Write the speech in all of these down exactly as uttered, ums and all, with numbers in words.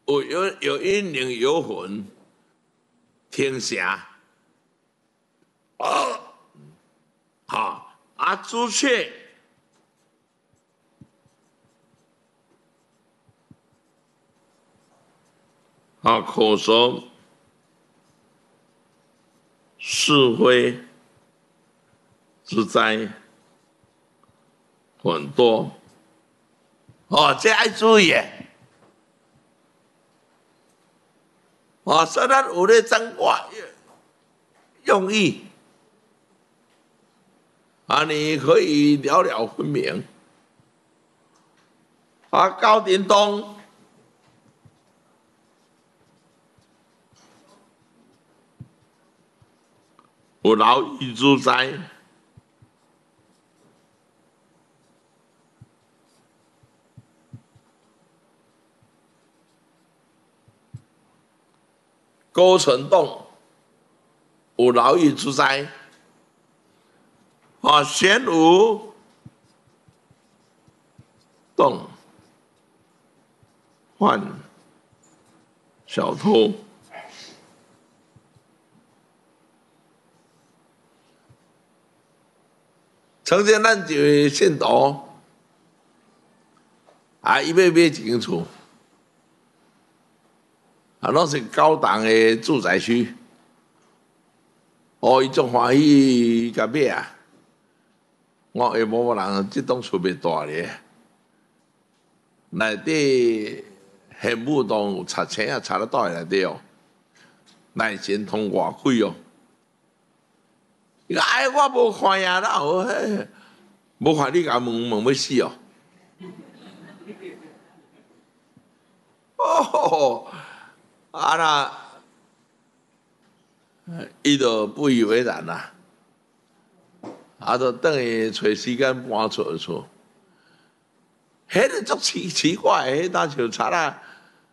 有有有阴灵有魂，听啥？哦，好啊，朱雀啊，口说是非之灾很多，哦，这要注意。哦，所以咱有咧掌握用意，啊，你可以了了分明。啊，高đình东有劳逸之灾，高层洞有劳逸之灾，啊，玄武洞换小偷。曾经咱一位信徒，啊，伊要买一间厝，啊，拢是高档的住宅区，哦，伊足欢喜甲买啊。我下某某人即栋厝袂大咧，内底现物当有插车啊，插得倒内底哦，内前通外开哦。伊讲哎，我无看呀，哪有迄？无看你甲问问要死哦！哦，啊那，伊就不以为然啦，啊，就等于找时间搬出厝。迄个足奇奇怪的，迄搭像贼啊，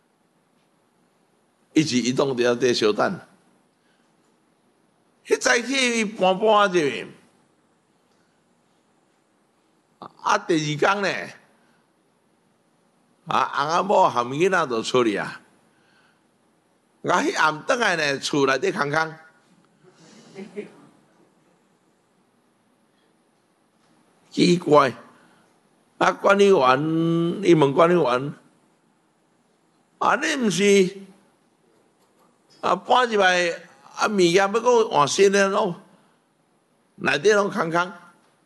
一直移动伫底小等。迄早起搬搬入，啊，第二天呢，啊，翁仔某含囡仔就出去啊，啊，迄暗顿来呢，厝内底空空，奇怪。啊，管理员，伊问管理员，啊，你毋是啊搬入来啊物件要搁换新的咯，内底拢空空，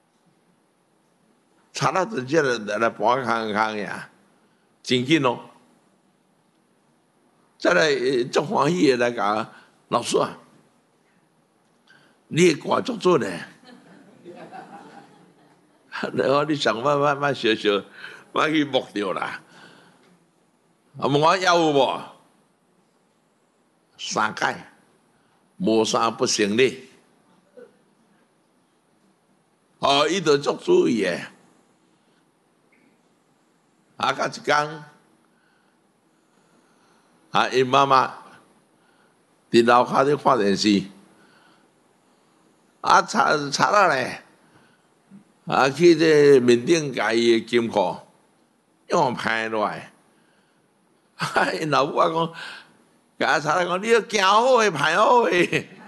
查到真正来来搬空空呀，真紧咯。再来足欢喜的来甲老师啊，你的歌足准诶。然后你想慢慢慢小小，慢去摸着啦。啊，问我要有无？三解，无三不成立。哦，伊就足注意诶。啊，到一天，啊，因妈妈伫楼骹咧看电视，啊，查查到咧。啊，去这面顶甲伊的金库用拍落来，因老母啊讲，甲查来讲，你要行好诶，排好诶。